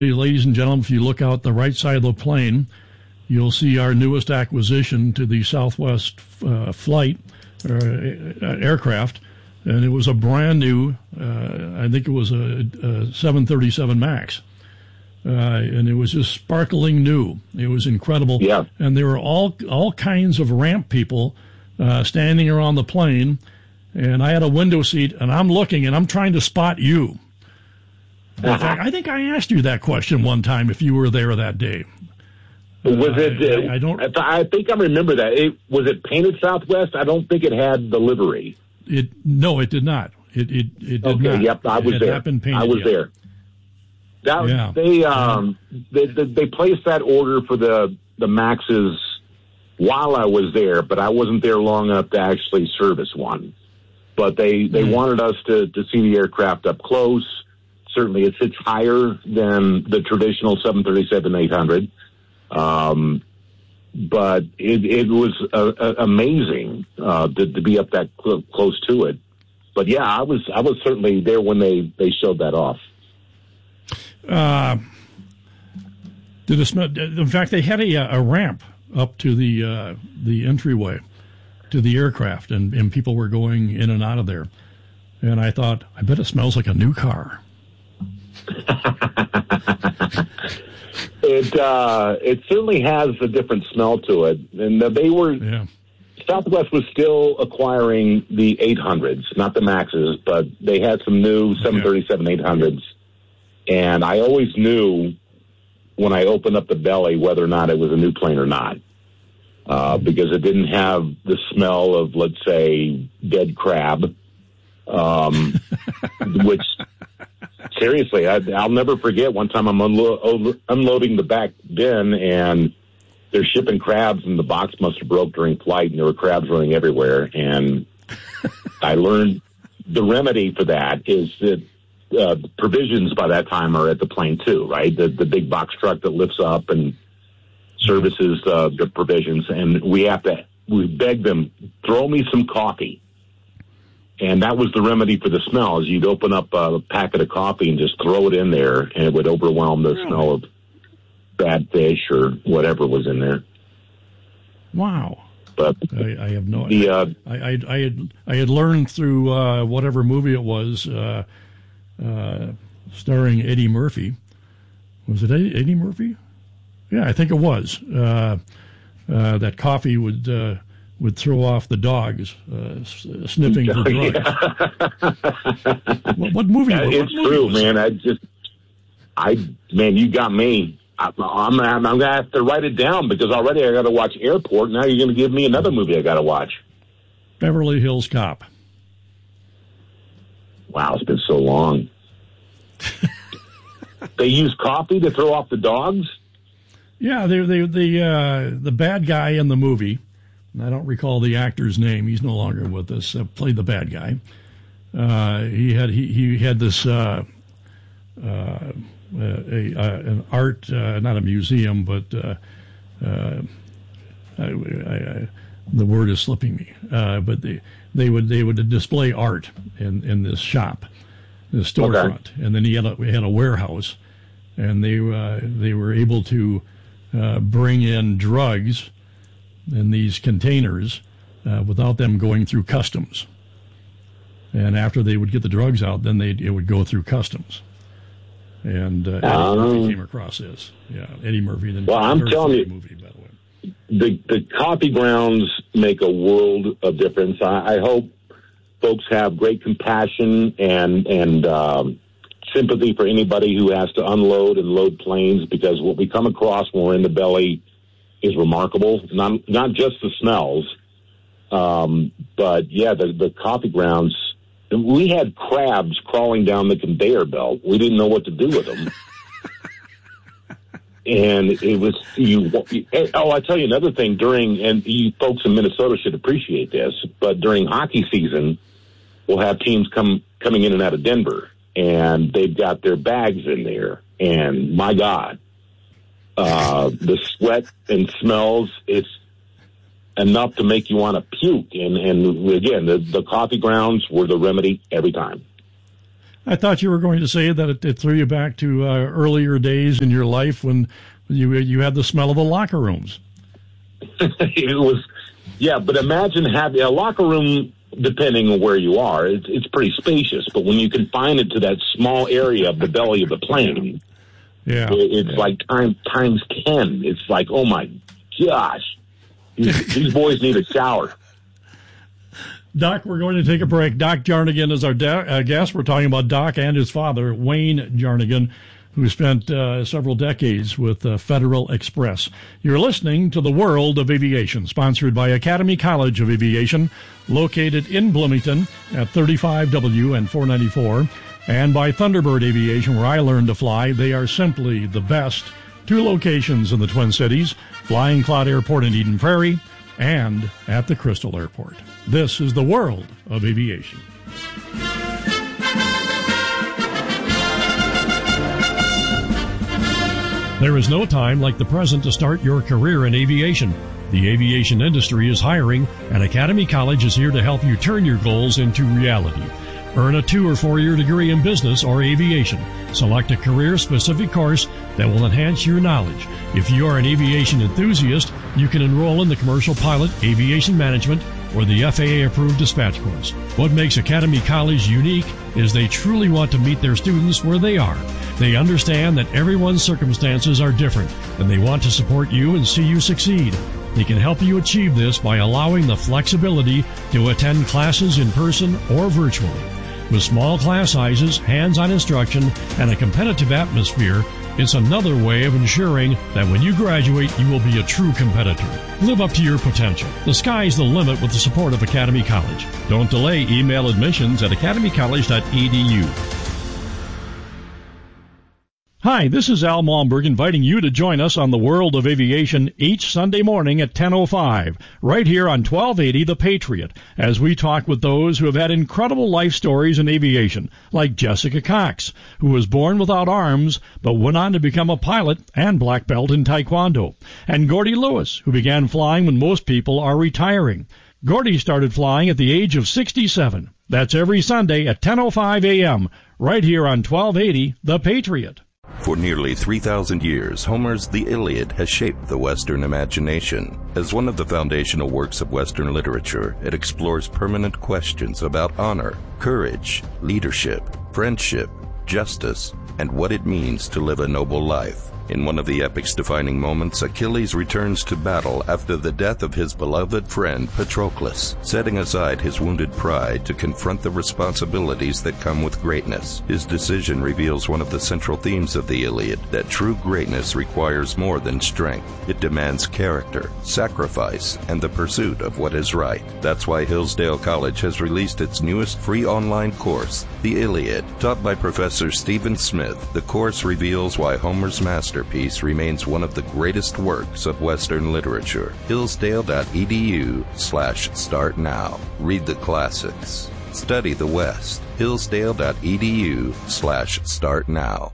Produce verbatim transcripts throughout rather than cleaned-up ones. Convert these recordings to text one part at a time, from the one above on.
ladies and gentlemen, if you look out the right side of the plane, you'll see our newest acquisition to the Southwest uh, flight uh, aircraft, and it was a brand new, uh, I think it was a, a seven thirty-seven MAX, uh, and it was just sparkling new. It was incredible. Yeah. And there were all all kinds of ramp people uh, standing around the plane, and I had a window seat, and I'm looking, and I'm trying to spot you. In Uh-huh. fact, I think I asked you that question one time if you were there that day. Was it? I, I don't. I think I remember that. It, was it painted Southwest? I don't think it had the livery. It no, it did not. It it it did okay, not. Yep, I was it there. Had not been painted I was yet. there. That Yeah. they um they, they they placed that order for the the Maxes while I was there, but I wasn't there long enough to actually service one. But they they Mm. wanted us to to see the aircraft up close. Certainly, it sits higher than the traditional seven thirty-seven eight hundred. Um, but it, it was uh, uh, amazing uh, to, to be up that cl- close to it. But yeah, I was I was certainly there when they, they showed that off. Uh, did it smell, in fact, they had a, a ramp up to the uh, the entryway to the aircraft, and, and people were going in and out of there. And I thought, I bet it smells like a new car. It uh, it certainly has a different smell to it, and they were Yeah. Southwest was still acquiring the eight hundreds, not the Maxes, but they had some new seven thirty-seven eight hundreds, and I always knew when I opened up the belly whether or not it was a new plane or not, uh, because it didn't have the smell of, let's say, dead crab, um, which. Seriously, I, I'll never forget one time I'm unlo- unloading the back bin, and they're shipping crabs, and the box must have broke during flight, and there were crabs running everywhere. And I learned the remedy for that is that uh, provisions by that time are at the plane too, right? The, the big box truck that lifts up and services uh, the provisions, and we have to we beg them, throw me some coffee. And that was the remedy for the smell, is you'd open up a packet of coffee and just throw it in there, and it would overwhelm the really? smell of bad fish or whatever was in there. Wow. But I, I have no the, uh, I, I, I, had, I had learned through uh, whatever movie it was, uh, uh, starring Eddie Murphy. Was it Eddie, Eddie Murphy? Yeah, I think it was. Uh, uh, that coffee would... Uh, would throw off the dogs uh, sniffing for drugs. what, what movie? Yeah, what it's movie true, was man. I just, I man, you got me. I, I'm, I'm, I'm gonna have to write it down because already I got to watch Airport. Now you're going to give me another movie I got to watch. Beverly Hills Cop. Wow, it's been so long. They use coffee to throw off the dogs. Yeah, they they the uh, the bad guy in the movie. I don't recall the actor's name. He's no longer with us. Uh, played the bad guy. Uh, he had he, he had this uh, uh, a, a, an art, uh, not a museum, but uh, uh, I, I, I, the word is slipping me. Uh, but they they would they would display art in, in this shop, this storefront, okay. And then he had a we had a warehouse, and they uh, they were able to uh, bring in drugs in these containers uh, without them going through customs. And after they would get the drugs out, then they it would go through customs. And uh, Eddie um, Murphy came across this. Yeah, Eddie Murphy. Then well, I'm telling you, movie, by the way. The the coffee grounds make a world of difference. I, I hope folks have great compassion and and um, sympathy for anybody who has to unload and load planes, because what we come across when we're in the belly is remarkable. Not not just the smells, um, but yeah, the the coffee grounds. We had crabs crawling down the conveyor belt. We didn't know what to do with them. And it was, you, oh, I tell you another thing during, and you folks in Minnesota should appreciate this, but during hockey season, we'll have teams come, coming in and out of Denver, and they've got their bags in there. And my God, uh, the sweat and smells, it's enough to make you want to puke. And, and again, the, the coffee grounds were the remedy every time. I thought you were going to say that it, it threw you back to uh, earlier days in your life when you you had the smell of the locker rooms. It was, yeah, but imagine having a locker room, depending on where you are, it's, it's pretty spacious. But when you confine it to that small area of the belly of the plane, yeah, it, it's yeah. like time, times ten. It's like, oh, my gosh, these, these boys need a shower. Doc, we're going to take a break. Doc Jarnigan is our da- uh, guest. We're talking about Doc and his father, Wayne Jarnigan, who spent uh, several decades with uh, Federal Express. You're listening to The World of Aviation, sponsored by Academy College of Aviation, located in Bloomington at thirty-five W and four ninety-four, and by Thunderbird Aviation, where I learned to fly. They are simply the best. Two locations in the Twin Cities, Flying Cloud Airport in Eden Prairie, and at the Crystal Airport. This is The World of Aviation. There is no time like the present to start your career in aviation. The aviation industry is hiring, and Academy College is here to help you turn your goals into reality. Earn a two- or four-year degree in business or aviation. Select a career-specific course that will enhance your knowledge. If you are an aviation enthusiast, you can enroll in the Commercial Pilot, Aviation Management, or the F A A-approved dispatch course. What makes Academy College unique is they truly want to meet their students where they are. They understand that everyone's circumstances are different, and they want to support you and see you succeed. They can help you achieve this by allowing the flexibility to attend classes in person or virtually. With small class sizes, hands-on instruction, and a competitive atmosphere, it's another way of ensuring that when you graduate, you will be a true competitor. Live up to your potential. The sky's the limit with the support of Academy College. Don't delay. Email admissions at academy college dot e d u. Hi, this is Al Malmberg inviting you to join us on The World of Aviation each Sunday morning at ten oh five, right here on twelve eighty The Patriot, as we talk with those who have had incredible life stories in aviation, like Jessica Cox, who was born without arms but went on to become a pilot and black belt in Taekwondo, and Gordy Lewis, who began flying when most people are retiring. Gordy started flying at the age of sixty-seven. That's every Sunday at ten oh five a.m., right here on twelve eighty The Patriot. For nearly three thousand years, Homer's The Iliad has shaped the Western imagination. As one of the foundational works of Western literature, it explores permanent questions about honor, courage, leadership, friendship, justice, and what it means to live a noble life. In one of the epic's defining moments, Achilles returns to battle after the death of his beloved friend Patroclus, setting aside his wounded pride to confront the responsibilities that come with greatness. His decision reveals one of the central themes of the Iliad, that true greatness requires more than strength. It demands character, sacrifice, and the pursuit of what is right. That's why Hillsdale College has released its newest free online course, The Iliad. Taught by Professor Stephen Smith, the course reveals why Homer's master Masterpiece remains one of the greatest works of Western literature. Hillsdale dot e d u slash start now. Read the classics. Study the West. Hillsdale dot e d u slash start now.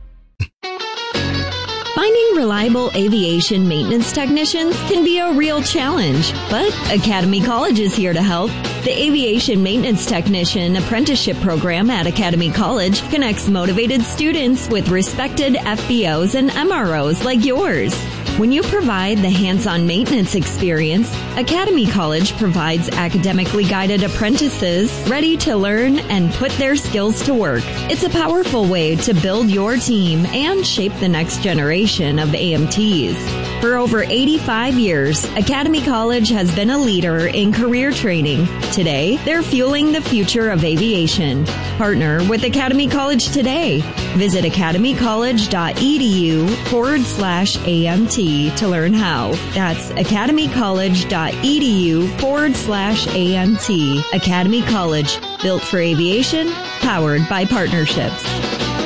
Finding reliable aviation maintenance technicians can be a real challenge, but Academy College is here to help. The Aviation Maintenance Technician Apprenticeship Program at Academy College connects motivated students with respected F B Os and M R Os like yours. When you provide the hands-on maintenance experience, Academy College provides academically guided apprentices ready to learn and put their skills to work. It's a powerful way to build your team and shape the next generation of A M Ts. For over eighty-five years, Academy College has been a leader in career training. Today, they're fueling the future of aviation. Partner with Academy College today. Visit academy college dot e d u forward slash A M T to learn how. That's academy college dot e d u forward slash A M T. Academy College, built for aviation, powered by partnerships.